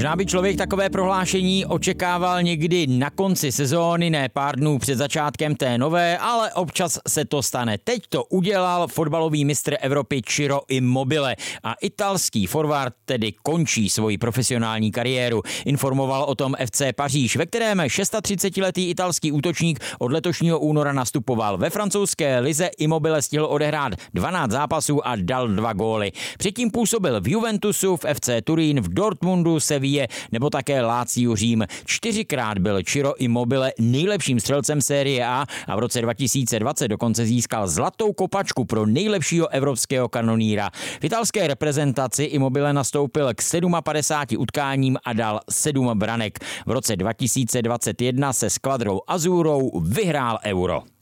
Možná by člověk takové prohlášení očekával někdy na konci sezóny, ne pár dnů před začátkem té nové, ale občas se to stane. Teď to udělal fotbalový mistr Evropy Ciro Immobile a italský forward tedy končí svoji profesionální kariéru. Informoval o tom FC Paříž, ve kterém 36letý italský útočník od letošního února nastupoval. Ve francouzské lize Immobile stihl odehrát 12 zápasů a dal 2 góly. Předtím působil v Juventusu, v FC Turín, v Dortmundu, Seville nebo také Láciu Řím. 4krát byl Ciro Immobile nejlepším střelcem série A a v roce 2020 dokonce získal zlatou kopačku pro nejlepšího evropského kanoníra. V italské reprezentaci Immobile nastoupil k 57 utkáním a dal 7 branek. V roce 2021 se s Quadrou Azurou vyhrál Euro.